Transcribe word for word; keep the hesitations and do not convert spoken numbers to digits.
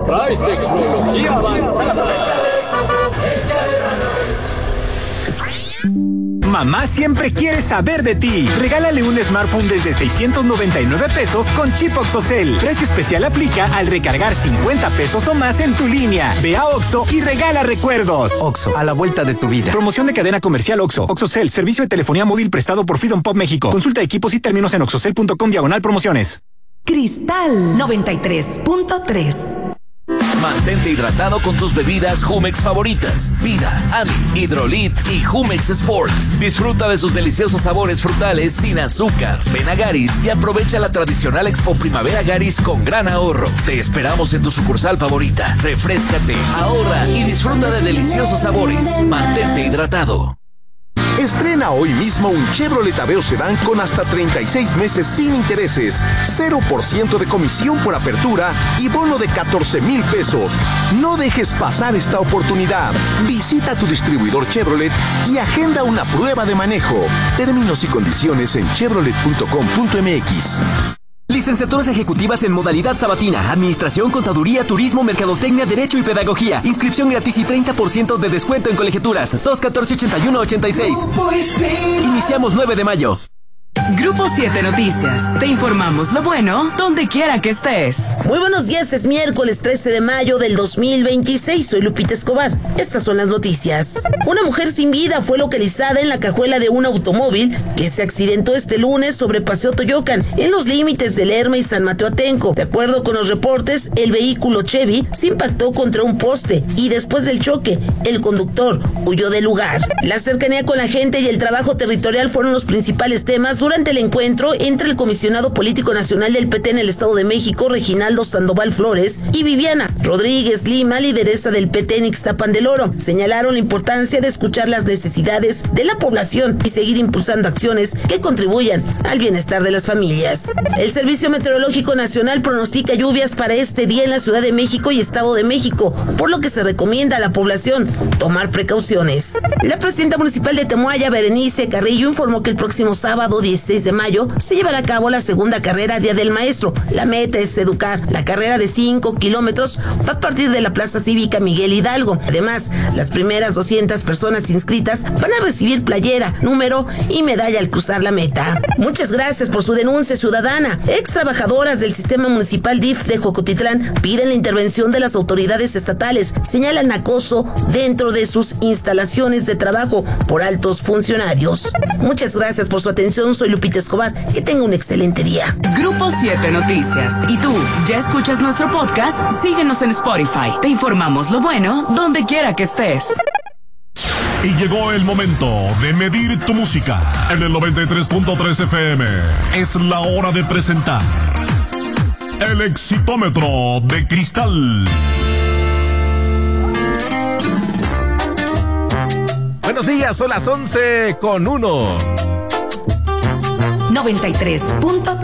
Traes tecnología avanzada. Mamá siempre quiere saber de ti. Regálale un smartphone desde seiscientos noventa y nueve pesos con chip OXXOCEL. Precio especial aplica al recargar cincuenta pesos o más en tu línea. Ve a OXXO y regala recuerdos. OXXO, a la vuelta de tu vida. Promoción de cadena comercial OXXO. OXXOCEL, servicio de telefonía móvil prestado por Freedom Pop México. Consulta equipos y términos en oxocel punto com diagonal promociones. Cristal noventa y tres punto tres. Mantente hidratado con tus bebidas Jumex favoritas. Vida, Ami, Hidrolit y Jumex Sport. Disfruta de sus deliciosos sabores frutales sin azúcar. Ven a Garis y aprovecha la tradicional Expo Primavera Garis con gran ahorro. Te esperamos en tu sucursal favorita. Refréscate, ahorra y disfruta de deliciosos sabores. Mantente hidratado. Estrena hoy mismo un Chevrolet Aveo Sedán con hasta treinta y seis meses sin intereses, cero por ciento de comisión por apertura y bono de catorce mil pesos. No dejes pasar esta oportunidad. Visita tu distribuidor Chevrolet y agenda una prueba de manejo. Términos y condiciones en chevrolet punto com punto m x. Licenciaturas ejecutivas en modalidad sabatina, administración, contaduría, turismo, mercadotecnia, derecho y pedagogía. Inscripción gratis y treinta por ciento de descuento en colegiaturas. dos uno cuatro, ochenta y uno ochenta y seis. Iniciamos nueve de mayo. Grupo siete Noticias. Te informamos lo bueno donde quiera que estés. Muy buenos días, es miércoles trece de mayo del dos mil veintiséis. Soy Lupita Escobar. Estas son las noticias. Una mujer sin vida fue localizada en la cajuela de un automóvil que se accidentó este lunes sobre Paseo Toyocan, en los límites de Lerma y San Mateo Atenco. De acuerdo con los reportes, el vehículo Chevy se impactó contra un poste y después del choque, el conductor huyó del lugar. La cercanía con la gente y el trabajo territorial fueron los principales temas durante el encuentro entre el comisionado político nacional del P T en el Estado de México, Reginaldo Sandoval Flores, y Viviana Rodríguez Lima, lideresa del P T en Ixtapan del Oro. Señalaron la importancia de escuchar las necesidades de la población y seguir impulsando acciones que contribuyan al bienestar de las familias. El Servicio Meteorológico Nacional pronostica lluvias para este día en la Ciudad de México y Estado de México, por lo que se recomienda a la población tomar precauciones. La presidenta municipal de Temoaya, Berenice Carrillo, informó que el próximo sábado dieciséis de mayo se llevará a cabo la segunda carrera Día del Maestro. La meta es educar. La carrera de cinco kilómetros va a partir de la Plaza Cívica Miguel Hidalgo. Además, las primeras doscientas personas inscritas van a recibir playera, número y medalla al cruzar la meta. Muchas gracias por su denuncia ciudadana. Ex trabajadoras del sistema municipal D I F de Jocotitlán piden la intervención de las autoridades estatales. Señalan acoso dentro de sus instalaciones de trabajo por altos funcionarios. Muchas gracias por su atención. Soy Lupita Escobar. Que tenga un excelente día. Grupo siete Noticias. ¿Y tú, ya escuchas nuestro podcast? Síguenos en Spotify. Te informamos lo bueno donde quiera que estés. Y llegó el momento de medir tu música. En el noventa y tres punto tres F M es la hora de presentar el Exitómetro de Cristal. Buenos días, son las once con uno. noventa y tres punto